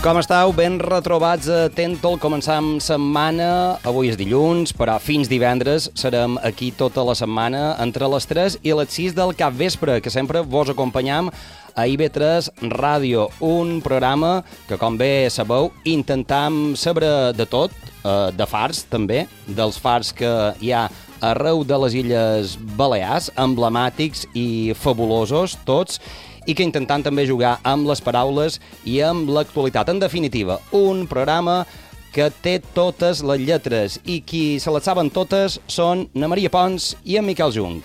Com estàu? Ben retrobats a Tentol. Començam setmana. Avui és dilluns, però fins divendres serem aquí tota la setmana entre les 3 i les 6 del capvespre, que sempre vos acompanyam a IB3 Ràdio, un programa que, com bé sabeu, intentam saber de tot, de fars també, dels fars que hi ha arreu de les Illes Balears, emblemàtics i fabulosos tots, i que intentant també jugar amb les paraules i amb l'actualitat. En definitiva, un programa que té totes les lletres i qui se les saben totes són na Maria Pons i en Miquel Jung.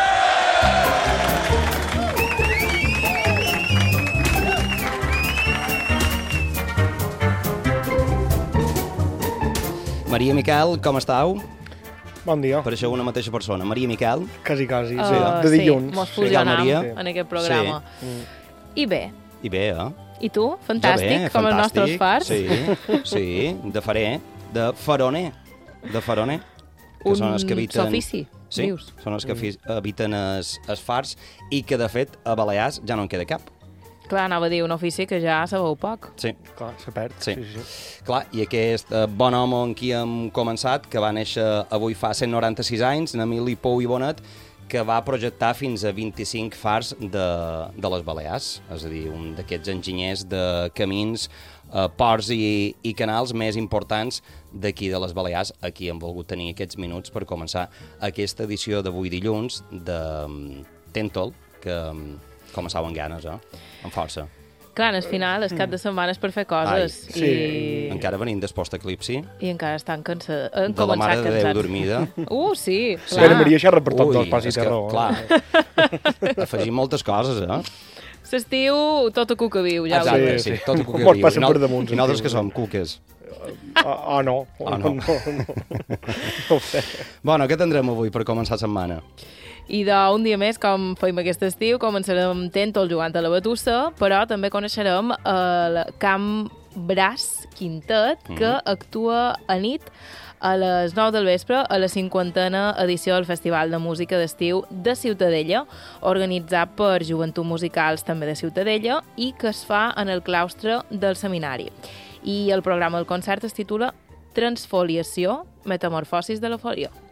Maria i Miquel, com estàu? Bon dia. Per això una mateixa persona. Maria i Miquel. Quasi. De dilluns. Sí, mos fusionam Maria. en aquest programa. Sí. I bé. I bé, eh? I tu? Fantàstic, bé, com els fantàstic. nostres fars. Sí, de faroner, que són els que habiten... Sofici, sí, dius. són els que habiten els fars i que, de fet, a Balears ja no en queda cap. Clar, anava a dir un ofici que ja sabeu poc. Sí. Clar, se perd. Sí. Clar, i aquest bon home amb qui hem començat, que va néixer avui fa 196 anys, Emili Pou i Bonet, que va projectar fins a 25 fars de les Balears, és a dir, un d'aquests enginyers de camins, ports i canals més importants d'aquí de les Balears. Aquí hem volgut tenir aquests minuts per començar aquesta edició d'avui dilluns de Tentol, que començava amb ganes, amb força. Clar, al final, el cap de setmana és per fer coses. Ai, sí. Encara venim des post-eclipsi. I encara estan cansats. De la Mare de Déu dormida. Sí, clar. Espera, Maria xerra per tot dos pas i és té que, raó. clar, afegim moltes coses, L'estiu, tot a cuca viu, ja ho Exacte, dic. sí, tot el cuca Mos viu. passen per damunt, I nosaltres sentiu. que som, cuques. No. no. No ho sé. Bueno, què tindrem avui per començar la setmana? I d'un dia més, com feim aquest estiu, començarem Tentol jugant a la batussa, però també coneixerem el Camp Bràs Quintet, que actua a nit a les 9 del vespre a la 50a edició del Festival de Música d'Estiu de Ciutadella, organitzat per Joventut Musicals també de Ciutadella i que es fa en el claustre del seminari. I el programa del concert es titula Transfoliació, metamorfosis de la fòlia.